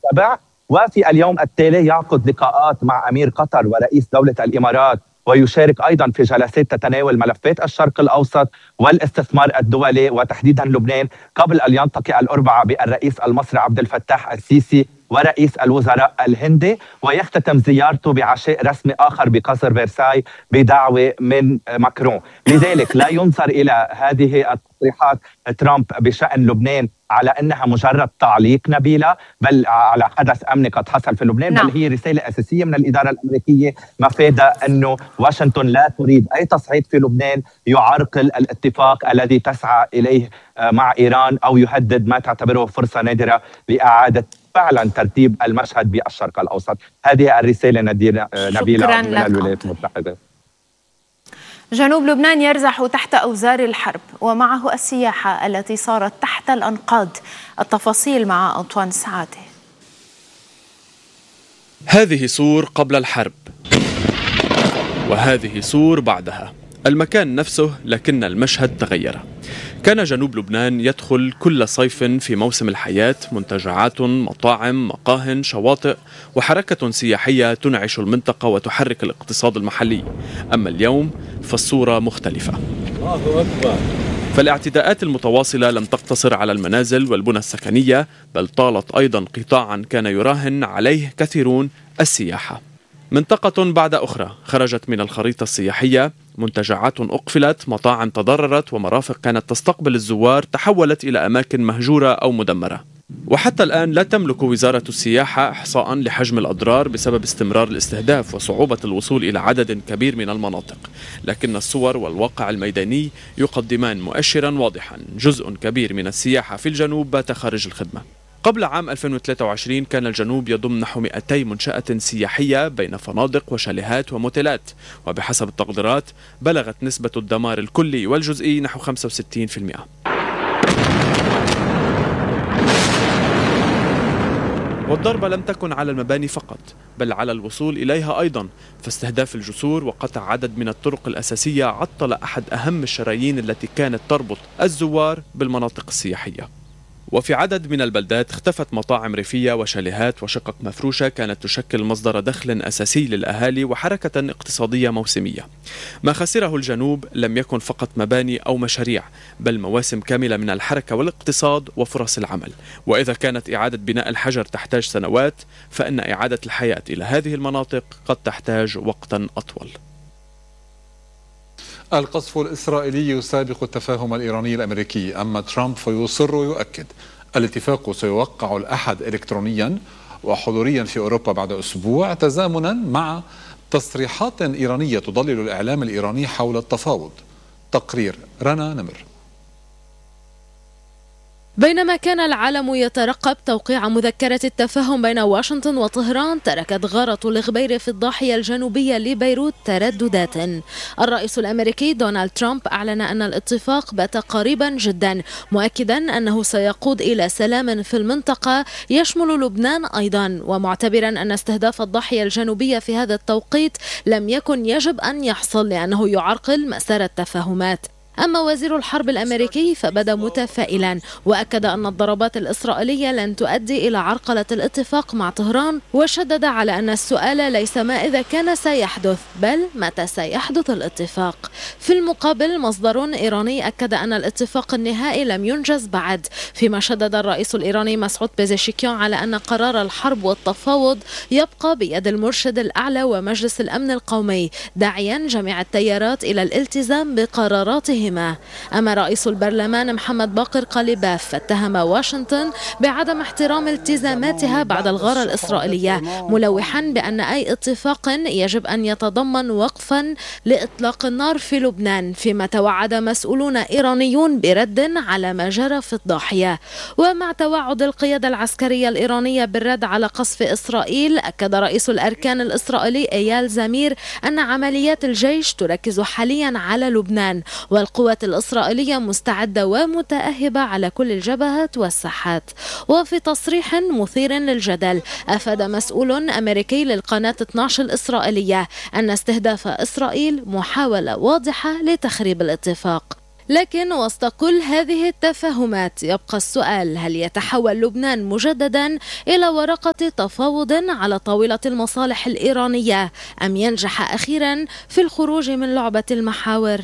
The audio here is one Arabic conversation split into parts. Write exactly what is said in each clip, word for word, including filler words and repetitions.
السبع، وفي اليوم التالي يعقد لقاءات مع أمير قطر ورئيس دولة الإمارات، ويشارك أيضا في جلسات تتناول ملفات الشرق الأوسط والاستثمار الدولي وتحديدا لبنان، قبل أن يلتقي الأربعاء بالرئيس المصري عبد الفتاح السيسي ورئيس الوزراء الهندي، ويختتم زيارته بعشاء رسمي آخر بقصر فرساي بدعوة من ماكرون. لذلك لا ينظر إلى هذه التصريحات ترامب بشأن لبنان على أنها مجرد تعليق نبيلة، بل على حدث أمني قد حصل في لبنان. نعم. بل هي رسالة أساسية من الإدارة الأمريكية مفادة أنه واشنطن لا تريد أي تصعيد في لبنان يعرقل الاتفاق الذي تسعى إليه مع إيران، أو يهدد ما تعتبره فرصة نادرة لإعادة فعلا ترتيب المشهد بالشرق الأوسط. هذه الرسالة نبيلة من الولايات المتحدة. جنوب لبنان يرزح تحت أوزار الحرب ومعه السياحة التي صارت تحت الأنقاض. التفاصيل مع أنطوان سعادة. هذه صور قبل الحرب وهذه صور بعدها. المكان نفسه لكن المشهد تغير. كان جنوب لبنان يدخل كل صيف في موسم الحياة منتجعات، مطاعم، مقاهٍ، شواطئ وحركة سياحية تنعش المنطقة وتحرك الاقتصاد المحلي. أما اليوم فالصورة مختلفة. فالاعتداءات المتواصلة لم تقتصر على المنازل والبنى السكنية، بل طالت أيضا قطاعا كان يراهن عليه كثيرون، السياحة. منطقة بعد أخرى خرجت من الخريطة السياحية، منتجعات أقفلت، مطاعم تضررت، ومرافق كانت تستقبل الزوار تحولت إلى أماكن مهجورة أو مدمرة. وحتى الآن لا تملك وزارة السياحة إحصاء لحجم الأضرار بسبب استمرار الاستهداف وصعوبة الوصول إلى عدد كبير من المناطق، لكن الصور والواقع الميداني يقدمان مؤشرا واضحا: جزء كبير من السياحة في الجنوب بات خارج الخدمة. قبل عام ألفين وثلاثة وعشرين كان الجنوب يضم نحو مئتي منشأة سياحية بين فنادق وشاليهات وموتيلات، وبحسب التقديرات بلغت نسبة الدمار الكلي والجزئي نحو خمسة وستين بالمئة. والضربة لم تكن على المباني فقط، بل على الوصول إليها أيضا، فاستهداف الجسور وقطع عدد من الطرق الأساسية عطل أحد أهم الشرايين التي كانت تربط الزوار بالمناطق السياحية. وفي عدد من البلدات اختفت مطاعم ريفية وشاليهات وشقق مفروشة كانت تشكل مصدر دخل أساسي للأهالي وحركة اقتصادية موسمية. ما خسره الجنوب لم يكن فقط مباني أو مشاريع، بل مواسم كاملة من الحركة والاقتصاد وفرص العمل. وإذا كانت إعادة بناء الحجر تحتاج سنوات، فإن إعادة الحياة إلى هذه المناطق قد تحتاج وقتا أطول. القصف الإسرائيلي يسابق التفاهم الإيراني الأمريكي، أما ترامب فيصر ويؤكد الاتفاق سيوقع الأحد إلكترونيا وحضوريا في أوروبا بعد أسبوع، تزامنا مع تصريحات إيرانية تضلل الإعلام الإيراني حول التفاوض. تقرير رنا نمر. بينما كان العالم يترقب توقيع مذكرة التفاهم بين واشنطن وطهران، تركت غارة الإخبير في الضاحية الجنوبية لبيروت ترددات. الرئيس الأمريكي دونالد ترامب أعلن أن الاتفاق بات قريبا جدا، مؤكدا أنه سيقود إلى سلام في المنطقة يشمل لبنان أيضا، ومعتبرا أن استهداف الضاحية الجنوبية في هذا التوقيت لم يكن يجب أن يحصل لأنه يعرقل مسار التفاهمات. أما وزير الحرب الأمريكي فبدا متفائلا، وأكد أن الضربات الإسرائيلية لن تؤدي إلى عرقلة الاتفاق مع طهران، وشدد على أن السؤال ليس ما إذا كان سيحدث، بل متى سيحدث الاتفاق. في المقابل مصدر إيراني أكد أن الاتفاق النهائي لم ينجز بعد، فيما شدد الرئيس الإيراني مسعود بيزيشكيان على أن قرار الحرب والتفاوض يبقى بيد المرشد الأعلى ومجلس الأمن القومي، داعيا جميع التيارات إلى الالتزام بقراراتهم. أما رئيس البرلمان محمد باقر قليباف فاتهم واشنطن بعدم احترام التزاماتها بعد الغارة الإسرائيلية، ملوحا بأن أي اتفاق يجب أن يتضمن وقفا لإطلاق النار في لبنان، فيما توعد مسؤولون إيرانيون برد على ما جرى في الضاحية. ومع توعد القيادة العسكرية الإيرانية بالرد على قصف إسرائيل، أكد رئيس الأركان الإسرائيلي إيال زمير أن عمليات الجيش تركز حاليا على لبنان، والقوات الإسرائيلية مستعدة ومتأهبة على كل الجبهات والساحات. وفي تصريح مثير للجدل أفاد مسؤول أمريكي للقناة اثني عشر الإسرائيلية أن استهداف إسرائيل محاولة واضحة لتخريب الاتفاق. لكن وسط كل هذه التفاهمات يبقى السؤال: هل يتحول لبنان مجددا إلى ورقة تفاوض على طاولة المصالح الإيرانية، أم ينجح أخيرا في الخروج من لعبة المحاور؟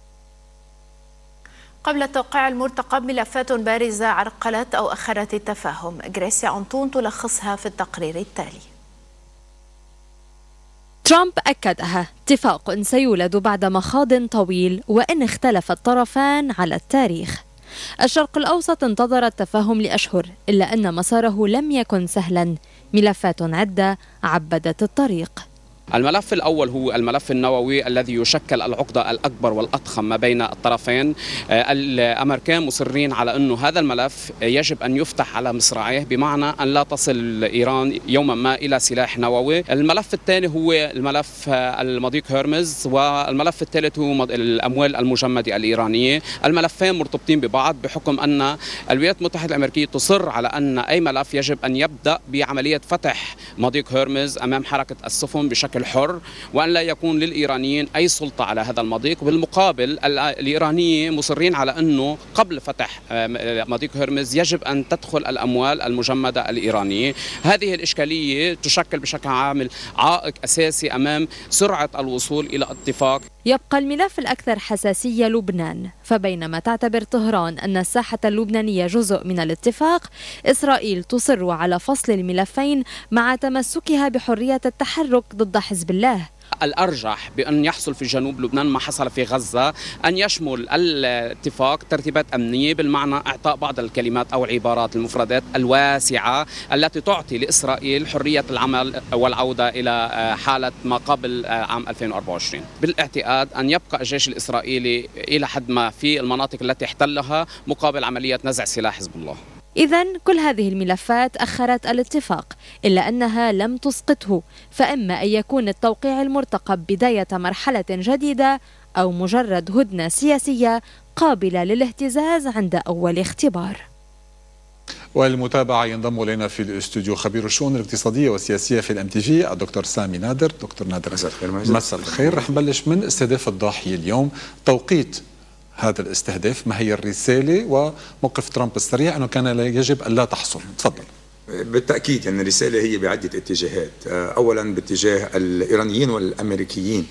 قبل توقيع المرتقب ملفات بارزة عرقلت أو أخرت التفاهم. غريسيا أنطون تلخصها في التقرير التالي. ترامب أكدها: اتفاق سيولد بعد مخاض طويل وإن اختلف الطرفان على التاريخ. الشرق الأوسط انتظر التفاهم لأشهر، إلا أن مساره لم يكن سهلا. ملفات عدة عبدت الطريق. الملف الأول هو الملف النووي الذي يشكل العقدة الأكبر والأضخم ما بين الطرفين. الأمريكان مصرين على أنه هذا الملف يجب أن يفتح على مصراعيه، بمعنى أن لا تصل إيران يوما ما إلى سلاح نووي. الملف الثاني هو الملف المضيق هرمز، والملف الثالث هو الأموال المجمدة الإيرانية. الملفين مرتبطين ببعض بحكم أن الولايات المتحدة الأمريكية تصر على أن أي ملف يجب أن يبدأ بعملية فتح مضيق هرمز أمام حركة السفن بشكل حر، وأن لا يكون للإيرانيين أي سلطة على هذا المضيق. بالمقابل الإيرانيين مصرين على أنه قبل فتح مضيق هرمز يجب أن تدخل الأموال المجمدة الإيرانية. هذه الإشكالية تشكل بشكل عام عائق أساسي أمام سرعة الوصول إلى اتفاق. يبقى الملف الأكثر حساسية لبنان، فبينما تعتبر طهران أن الساحة اللبنانية جزء من الاتفاق، إسرائيل تصر على فصل الملفين مع تمسكها بحرية التحرك ضد حزب الله. الأرجح بأن يحصل في جنوب لبنان ما حصل في غزة، أن يشمل الاتفاق ترتيبات أمنية، بالمعنى إعطاء بعض الكلمات أو العبارات المفردات الواسعة التي تعطي لإسرائيل حرية العمل والعودة إلى حالة ما قبل عام ألفين وأربعة وعشرين. بالاعتقاد أن يبقى الجيش الإسرائيلي إلى حد ما في المناطق التي احتلها مقابل عملية نزع سلاح حزب الله. إذن كل هذه الملفات أخرت الاتفاق، إلا أنها لم تسقطه، فإما أن يكون التوقيع المرتقب بداية مرحلة جديدة، أو مجرد هدنة سياسية قابلة للاهتزاز عند أول اختبار. والمتابعة ينضم إلينا في الاستوديو خبير الشؤون الاقتصادية والسياسية في الام تي في الدكتور سامي نادر. دكتور نادر، مساء الخير. مساء الخير. رح نبلش من استهداف الضاحية اليوم، توقيت هذا الاستهداف، ما هي الرسالة، وموقف ترامب السريع أنه كان يجب أن لا تحصل. تفضل. بالتأكيد يعني الرسالة هي بعدة اتجاهات. أولا باتجاه الإيرانيين والأمريكيين،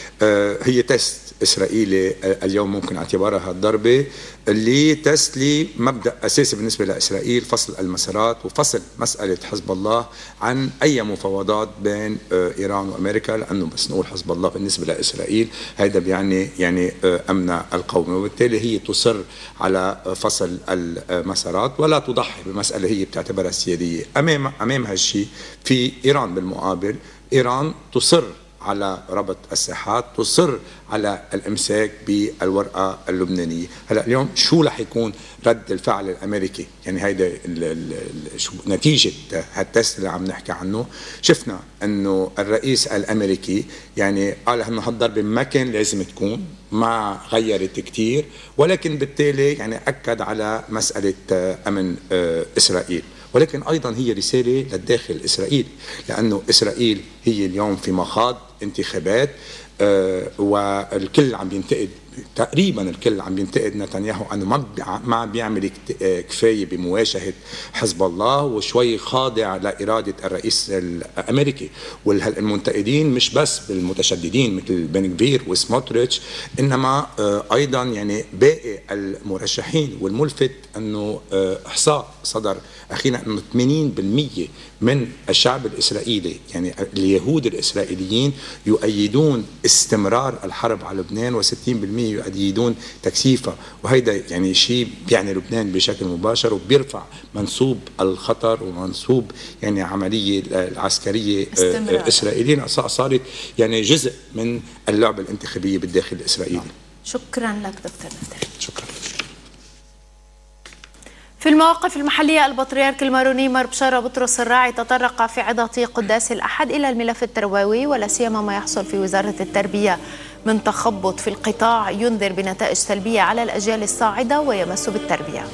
هي تست إسرائيلي اليوم ممكن اعتبارها ضربة اللي تست لي مبدأ أساسي بالنسبة لإسرائيل، فصل المسارات وفصل مسألة حزب الله عن أي مفاوضات بين إيران وأمريكا، لأنه بس نقول حزب الله بالنسبة لإسرائيل هذا بيعني يعني أمن القومي، وبالتالي هي تصر على فصل المسارات ولا تضحي بمسألة هي بتعتبرها سيادية. أمام أمام هالشيء في إيران بالمقابل، إيران تصر على ربط الساحات، تصر على الامساك بالورقه اللبنانيه. هلا اليوم شو رح يكون رد الفعل الامريكي؟ يعني هيدا شو نتيجه هالتست اللي عم نحكي عنه. شفنا انه الرئيس الامريكي يعني قال انه هالضربه ما كان لازم تكون، ما غيرت كثير، ولكن بالتالي يعني اكد على مساله امن اسرائيل. ولكن أيضا هي رسالة للداخل الإسرائيلي، لأنه إسرائيل هي اليوم في مخاض انتخابات، آه والكل عم ينتقد، تقريبا الكل عم ينتقد نتنياهو أنه ما ما بيعمل كفاية بمواجهة حزب الله، وشوي خاضع لإرادة الرئيس الأمريكي. والمنتقدين مش بس بالمتشددين مثل بن غفير وسموتريتش، إنما آه أيضا يعني باقي المرشحين. والملفت أنه آه إحصاء صدر أخيرا أنه ثمانين بالمئة من الشعب الإسرائيلي، يعني اليهود الإسرائيليين، يؤيدون استمرار الحرب على لبنان، وستين بالمئة يؤيدون تكثيفها. وهيدا يعني شيء يعني لبنان بشكل مباشر، وبيرفع منسوب الخطر ومنسوب يعني عملية العسكرية إسرائيلية صارت يعني جزء من اللعبة الانتخابية بالداخل الإسرائيلي. شكرا لك دكتور نادر. شكرا. في المواقف المحلية، البطريرك الماروني مار بشارة بطرس الراعي تطرق في عظة قداس الأحد إلى الملف التربوي، ولا سيما ما يحصل في وزارة التربية من تخبط في القطاع ينذر بنتائج سلبية على الأجيال الصاعدة ويمس بالتربية.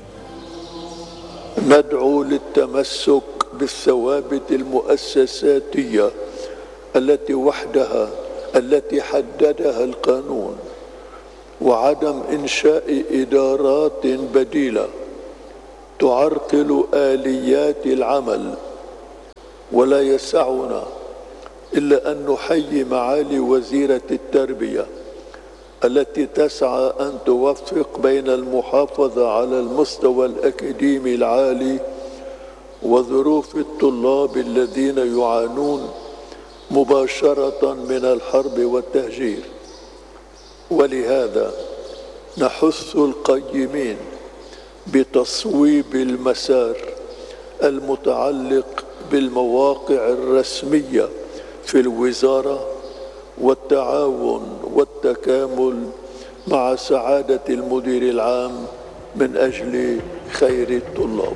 ندعو للتمسك بالثوابت المؤسساتية التي وحدها التي حددها القانون، وعدم إنشاء إدارات بديلة تعرقل آليات العمل. ولا يسعنا إلا أن نحيي معالي وزيرة التربية التي تسعى أن توفق بين المحافظة على المستوى الأكاديمي العالي وظروف الطلاب الذين يعانون مباشرة من الحرب والتهجير. ولهذا نحث القيمين بتصويب المسار المتعلق بالمواقع الرسمية في الوزارة والتعاون والتكامل مع سعادة المدير العام من أجل خير الطلاب.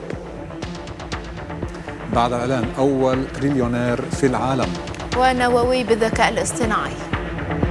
بعد إعلان أول تريليونير في العالم. ونووي بالذكاء الاصطناعي.